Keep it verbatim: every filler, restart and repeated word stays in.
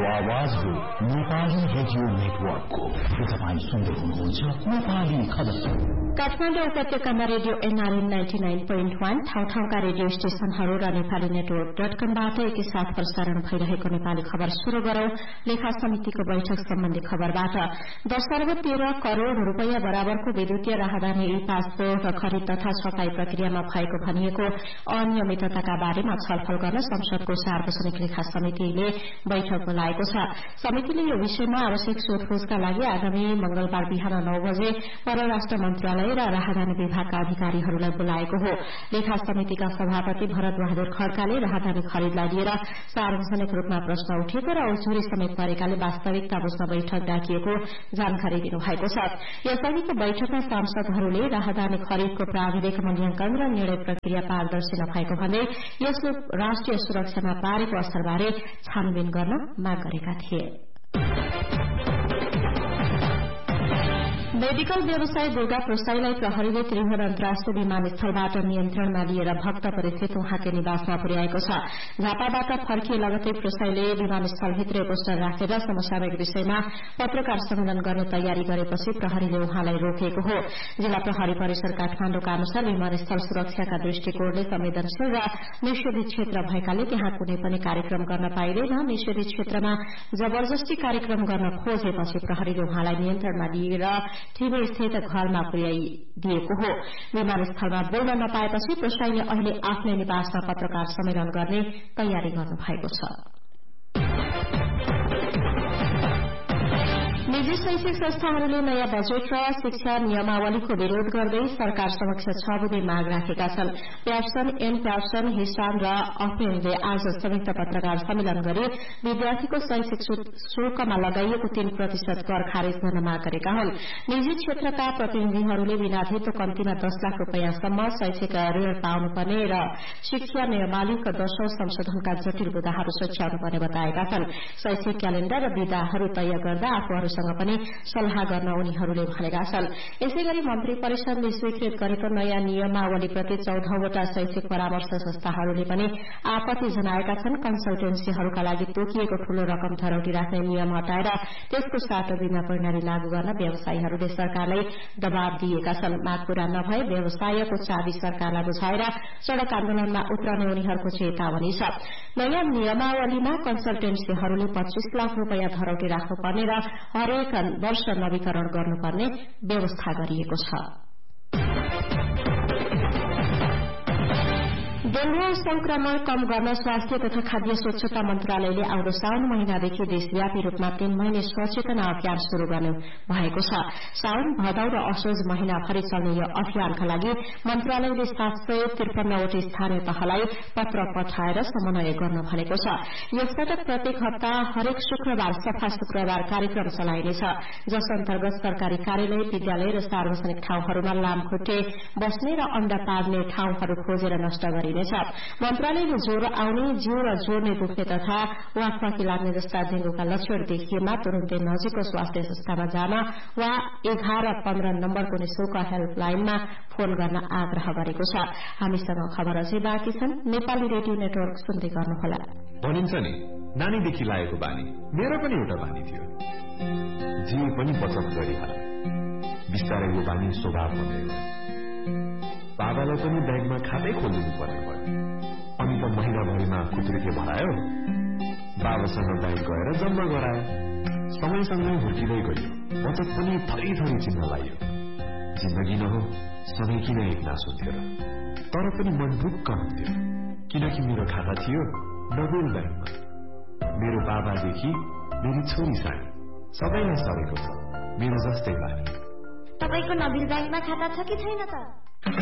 आवाज हो नेपाली रेडियो नेटवर्कको। तपाईँ सुन्दै हुनुहुन्छ नेपाली खबर। काठमाडौँ उपत्यकामा radio NRN ninety nine point one ठाउँ ठाउँका रेडियो स्टेशनहरू र नेपाली नेटवर्क डट कमबाट एकैसाथ प्रसारण भइरहेको नेपाली खबर शुरू गरौं। लेखा समितिको बैठक सम्बन्धी खबरबाट दश अर्ब तेह्र करोड़ रूपियाँ बराबरको विद्युतीय राहदानी ई पासपोर्ट खरिद तथा छपाई प्रक्रियामा भएको भनिएको अनियमितताका बारेमा छलफल गर्न संसदको सार्वजनिक लेखा समितिले बैठक बोलाएको छ। समितिले यो विषयमा आवश्यक सोधपूछका लागि आगामी मंगलबार बिहान नौ बजे परराष्ट्र मन्त्रालय र राहदानी विभागका अधिकारीहरूलाई बोलाएको हो। लेखा समितिका सभापति भरत बहादुर खड्काले राहदानी खरिदलाई लिएर सार्वजनिक रूपमा प्रश्न उठेको र औचुरी समेत परेकाले वास्तविकता बुझ्न बैठक डाकिएको जानकारी दिनुभएको छ। यसअघिको बैठकमा सांसदहरूले राहदानी खरिदको प्राविधिक मूल्याङ्कन र निर्णय प्रक्रिया पारदर्शी नभएको भन्दै यसले राष्ट्रिय सुरक्षामा पारेको असरबारे छानबिन गर्न माग गरेका थिए। मेडिकल व्यवसाय दुर्गा प्रसाईलाई प्रहरीले त्रिभुवन अन्तर्राष्ट्रिय विमानस्थलबाट नियन्त्रणमा लिएर भक्तपुर स्थित उहाँकै निवासमा पुर्याएको छ। झापाबाट फर्किए लगतै प्रसाईले विमानस्थलभित्रै पोस्टर राखेर समसामयिक विषयमा पत्रकार सम्मेलन गर्ने तयारी गरेपछि प्रहरीले उहाँलाई रोकेको हो। जिल्ला प्रहरी परिसर काठमाडौँका अनुसार विमानस्थल सुरक्षाका दृष्टिकोणले संवेदनशील र निषेधित क्षेत्र भएकाले त्यहाँ कुनै पनि कार्यक्रम गर्न पाइँदैन। निषेधित क्षेत्रमा जबरजस्ती कार्यक्रम गर्न खोजेपछि प्रहरीले उहाँलाई नियन्त्रणमा लिएर टिभी स्थित घरमा पुर्याइदिएको हो। विमानस्थलमा बोल्न नपाएपछि प्रसाईले अहिले आफ्नै निवासमा पत्रकार सम्मेलन गर्ने तयारी गर्नुभएको छ। निजी शैक्षिक संस्थाहरूले नयाँ बजेट र शिक्षा नियमावलीको विरोध गर्दै सरकार समक्ष छ बुँदे माग राखेका छन्। प्याप्सन, एन प्याप्सन, हिसाम र अफेनले आज संयुक्त पत्रकार सम्मेलन गरी विद्यार्थीको शैक्षिक शुल्कमा लगाइएको तीन प्रतिशत कर खारेज गर्न माग गरेका हुन्। निजी क्षेत्रका प्रतिनिधिहरूले बिनाधितो कम्तीमा दस लाख रूपियाँसम्म शैक्षिक ऋण पाउनुपर्ने र शिक्षा नियमावलीको दशौं संशोधनका जटिल बुँदाहरू सच्याउनुपर्ने बताएका छन्। शैक्षिक क्यालेण्डर र विधाहरू तय गर्दा आफूहरूसँग पनि सल्लाह गर्न उनीहरूले भनेका छन्। यसैगरी मन्त्री परिषदले स्वीकृत गरेको नयाँ नियमावलीप्रति चौधवटा शैक्षिक परामर्श संस्थाहरूले पनि आपत्ति जनाएका छन्। कन्सल्टेन्सीहरूका लागि तोकिएको ठूलो रकम धरौटी राख्ने नियम हटाएर त्यसको साटो बिमा प्रणाली लागू गर्न व्यवसायीहरूले सरकारलाई दबाव दिएका छन्। माग पूरा नभए व्यवसायको चाबी सरकारलाई बुझाएर सड़क आन्दोलनमा उत्रने उनीहरूको चेतावनी छ। नयाँ नियमावलीमा कन्सल्टेन्सीहरूले पच्चीस लाख रूपियाँ धरौटी राख्नुपर्ने र हरेक वर्ष नवीकरण गर्नुपर्ने व्यवस्था गरिएको छ। डेंगू संक्रमण कम गर्न स्वास्थ्य तथा खाद्य स्वच्छता मन्त्रालयले आउँदो साउन महिनादेखि देशव्यापी रूपमा तीन महिने सचेतना अभियान शुरू गर्नु भएको छ। साउन, भदौ र असोज महिनाभरि चल्ने यो अभियानका लागि मन्त्रालयले सात सय त्रिपन्नवटा स्थानीय तहलाई पत्र पठाएर समन्वय गर्न भनेको छ। यसपटक प्रत्येक हप्ता हरेक शुक्रबार सफा शुक्रबार कार्यक्रम चलाइनेछ, जस अन्तर्गत सरकारी कार्यालय, विद्यालय र सार्वजनिक ठाउँहरूमा लामखुट्टे बस्ने र अण्डा पार्ने ठाउँहरू खोजेर नष्ट गरिने। मन्त्रालयले ज्वरो आउने, जिउ र जोड्ने दुख्ने तथा वाकवाकी लाग्ने जस्ता डेंगूका लक्षण देखिएमा तुरन्तै नजिकको स्वास्थ्य संस्थामा जान वा एघार पन्ध्र नम्बरको निशुल्क हेल्पलाइनमा फोन गर्न आग्रह गरेको छ। हामीसँग खबर अझै बाँकी छन्। नेपाली रेडियो नेटवर्क सुन्दै गर्नुहोला। भनिन्छ नि, नानीदेखि लागेको बानी मेरो पनि एउटा बानी थियो। जीव पनि बचत गरिहाल्यो। बिस्तारै यो बानी स्वभाव बन्दै गयो। बाबालाई पनि ब्याङ्कमा खातै खोलिनु पर्ने भयो। अनि त महिनाभरिमा खुत्रुके भरायो। बाबासँग ब्याङ्क गएर जम्मा गरायो। समयसँगै हुर्किँदै गयो। बचत पनि थरी थरी चिन्न लाग्यो। जिन्दगी न हो, सधैँ किन एक नास हुन्थ्यो र? तर पनि मन ढुक्क हुन्थ्यो, किनकि मेरो खाता थियो नबेल ब्याङ्कमा। मेरो बाबादेखि मेरी छोरी सानी सबैलाई सरेको छ मेरो जस्तै बानी। तपाईको नबेल ब्याङ्कमा खाता छ कि छैन त?